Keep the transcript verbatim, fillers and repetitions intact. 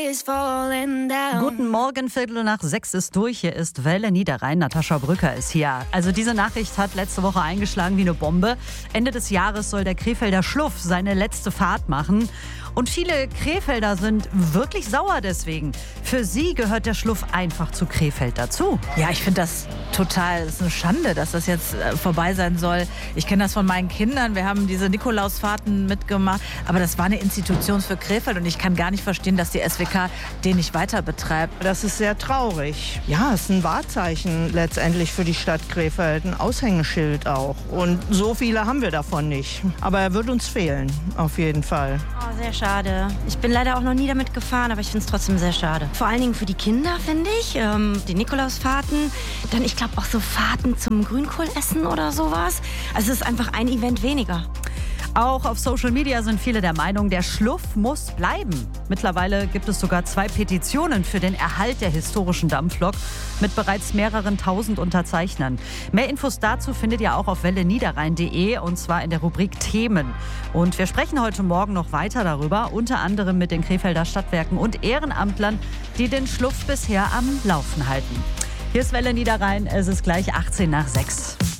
Guten Morgen, Viertel nach sechs ist durch. Hier ist Welle Niederrhein. Natascha Brücker ist hier. Also diese Nachricht hat letzte Woche eingeschlagen wie eine Bombe. Ende des Jahres soll der Krefelder Schluff seine letzte Fahrt machen. Und viele Krefelder sind wirklich sauer deswegen. Für sie gehört der Schluff einfach zu Krefeld dazu. Ja, ich finde das total, das ist eine Schande, dass das jetzt äh, vorbei sein soll. Ich kenne das von meinen Kindern. Wir haben diese Nikolausfahrten mitgemacht. Aber das war eine Institution für Krefeld und ich kann gar nicht verstehen, dass die S W K den nicht weiter betreibt. Das ist sehr traurig. Ja, es ist ein Wahrzeichen letztendlich für die Stadt Krefeld, ein Aushängeschild auch. Und so viele haben wir davon nicht. Aber er wird uns fehlen, auf jeden Fall. Oh, sehr schade. Ich bin leider auch noch nie damit gefahren, aber ich finde es trotzdem sehr schade. Vor allen Dingen für die Kinder, finde ich. Ähm, die Nikolausfahrten, dann ich glaube auch so Fahrten zum Grünkohlessen oder sowas. Also es ist einfach ein Event weniger. Auch auf Social Media sind viele der Meinung, der Schluff muss bleiben. Mittlerweile gibt es sogar zwei Petitionen für den Erhalt der historischen Dampflok mit bereits mehreren tausend Unterzeichnern. Mehr Infos dazu findet ihr auch auf welle niederrhein punkt de und zwar in der Rubrik Themen. Und wir sprechen heute Morgen noch weiter darüber, unter anderem mit den Krefelder Stadtwerken und Ehrenamtlern, die den Schluff bisher am Laufen halten. Hier ist Welle Niederrhein, es ist gleich achtzehn nach sechs.